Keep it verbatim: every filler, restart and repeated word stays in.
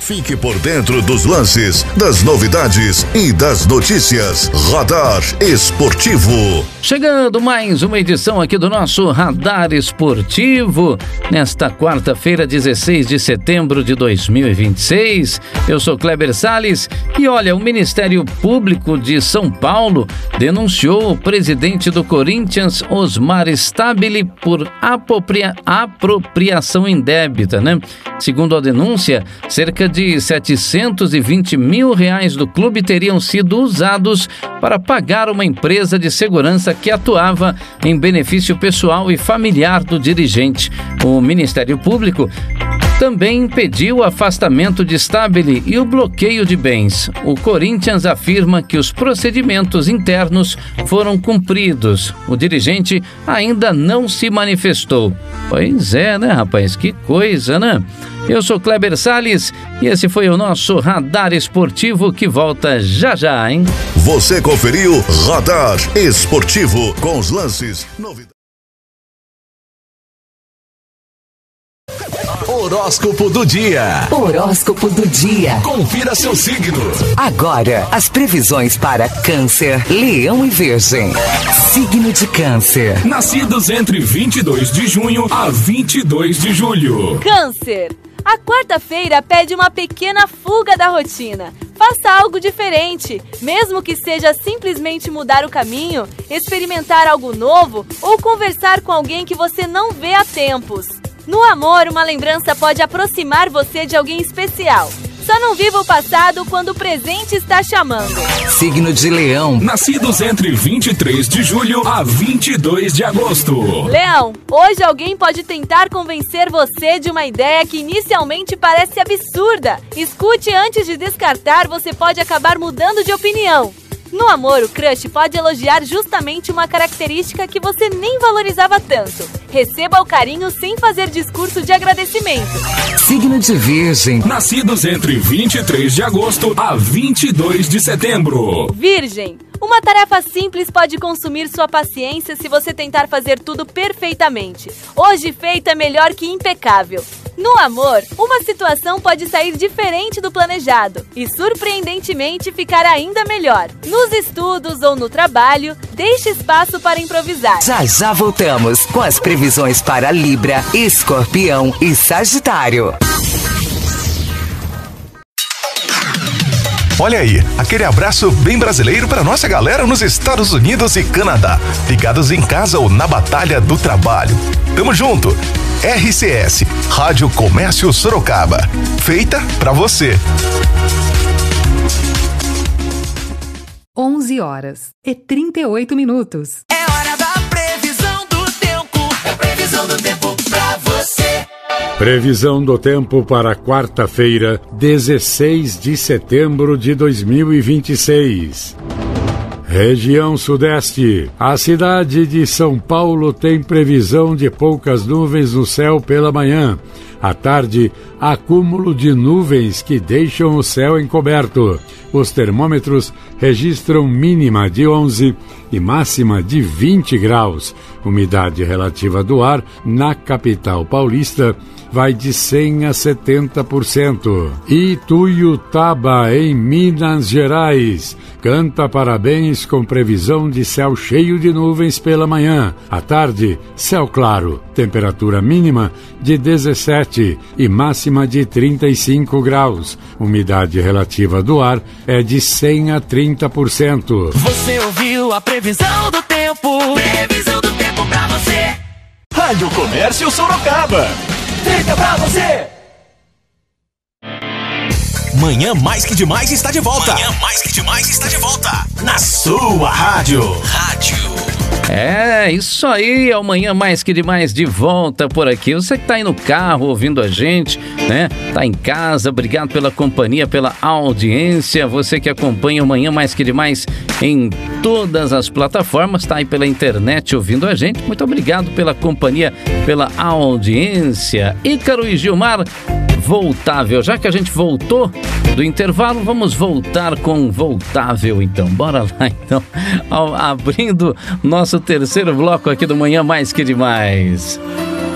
Fique por dentro dos lances, das novidades e das notícias. Radar Esportivo. Chegando mais uma edição aqui do nosso Radar Esportivo, nesta quarta-feira, dezesseis de setembro de dois mil e vinte e seis. Eu sou Kleber Salles e olha, o Ministério Público de São Paulo denunciou o presidente do Corinthians, Osmar Stabile, por apropria- apropriação indébita, né? Segundo a denúncia, cerca de setecentos e vinte mil reais do clube teriam sido usados para pagar uma empresa de segurança que atuava em benefício pessoal e familiar do dirigente. O Ministério Público também pediu o afastamento de Stabile e o bloqueio de bens. O Corinthians afirma que os procedimentos internos foram cumpridos. O dirigente ainda não se manifestou. Pois é, né, rapaz? Que coisa, né? Eu sou Kleber Salles e esse foi o nosso Radar Esportivo que volta já já, hein? Você conferiu Radar Esportivo com os lances, novidades. Horóscopo do dia. Horóscopo do dia. Confira seu signo. Agora, as previsões para Câncer, Leão e Virgem. Signo de Câncer. Nascidos entre vinte e dois de junho a vinte e dois de julho. Câncer. A quarta-feira pede uma pequena fuga da rotina. Faça algo diferente, mesmo que seja simplesmente mudar o caminho, experimentar algo novo ou conversar com alguém que você não vê há tempos. No amor, uma lembrança pode aproximar você de alguém especial. Só não viva o passado quando o presente está chamando. Signo de Leão. Nascidos entre vinte e três de julho a vinte e dois de agosto. Leão, hoje alguém pode tentar convencer você de uma ideia que inicialmente parece absurda. Escute antes de descartar, você pode acabar mudando de opinião. No amor, o crush pode elogiar justamente uma característica que você nem valorizava tanto. Receba o carinho sem fazer discurso de agradecimento. Signo de Virgem. Nascidos entre vinte e três de agosto a vinte e dois de setembro. Virgem, uma tarefa simples pode consumir sua paciência se você tentar fazer tudo perfeitamente. Hoje feito é melhor que impecável. No amor, uma situação pode sair diferente do planejado e, surpreendentemente, ficar ainda melhor. Nos estudos ou no trabalho, deixe espaço para improvisar. Já já voltamos com as previsões para Libra, Escorpião e Sagitário. Olha aí, aquele abraço bem brasileiro para nossa galera nos Estados Unidos e Canadá, ligados em casa ou na batalha do trabalho. Tamo junto! R C S, Rádio Comércio Sorocaba, feita pra você. onze horas e trinta e oito minutos. É hora da previsão do tempo. É previsão do tempo pra você. Previsão do tempo para quarta-feira, dezesseis de setembro de dois mil e vinte e seis. Região Sudeste. A cidade de São Paulo tem previsão de poucas nuvens no céu pela manhã. À tarde, acúmulo de nuvens que deixam o céu encoberto. Os termômetros registram mínima de onze e máxima de vinte graus. Umidade relativa do ar na capital paulista vai de cem a setenta por cento. Ituiutaba, em Minas Gerais, canta parabéns com previsão de céu cheio de nuvens pela manhã. À tarde, céu claro, temperatura mínima de dezessete e máxima de trinta e cinco graus. Umidade relativa do ar é de cem a trinta por cento. Você ouviu a previsão do tempo. Previsão do tempo pra você. Rádio Comércio Sorocaba. Fica pra você. Manhã Mais Que Demais está de volta. Manhã Mais Que Demais está de volta. Na sua rádio. Rádio. É, isso aí, é o Manhã Mais Que Demais de volta por aqui. Você que tá aí no carro ouvindo a gente, né? Tá em casa, obrigado pela companhia, pela audiência. Você que acompanha o Manhã Mais Que Demais em todas as plataformas, tá aí pela internet ouvindo a gente. Muito obrigado pela companhia, pela audiência. Ícaro e Gilmar, Voltável. Já que a gente voltou do intervalo, vamos voltar com Voltável, então. Bora lá, então. Abrindo nosso terceiro bloco aqui do Manhã Mais Que Demais.